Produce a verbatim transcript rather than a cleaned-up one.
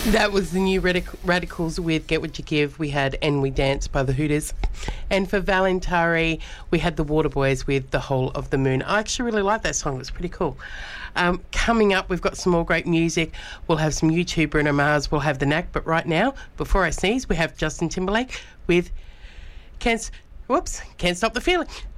That was the New Radic- Radicals with Get What You Give. We had And We Dance by the Hooters. And for Valentari, we had the Waterboys with The Whole of the Moon. I actually really like that song. It was pretty cool. Um, coming up, we've got some more great music. We'll have some YouTube, Bruno Mars. We'll have The Knack. But right now, before I sneeze, we have Justin Timberlake with Can't, whoops, Can't Stop the Feeling.